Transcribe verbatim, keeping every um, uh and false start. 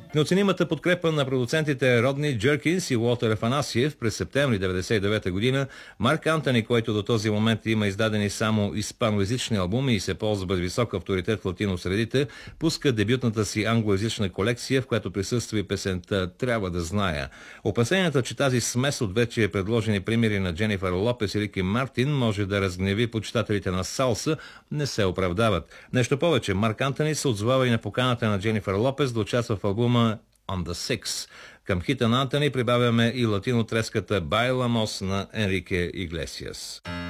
Неоценимата подкрепа на продуцентите Родни Джеркинс и Уолтер Афанасиев през септември деветдесет и девета година, Марк Антони, който до този момент има издадени само испаноязични албуми и се ползва с висок авторитет в латино средите, пуска дебютната си англоязична колекция, в която присъства и песента "Трябва да зная". Опасенията, че тази смес от вече предложени примери на Дженифър Лопес и Рики Мартин може да разгневи почитателите на салса, не се оправдават. Нещо повече, Марк Антони се отзовава и на поканата на Дженифър Лопес да участва в албума On the Six. Към хита на Антони прибавяме и латино треската "Bailamos" на Енрике Иглесиас.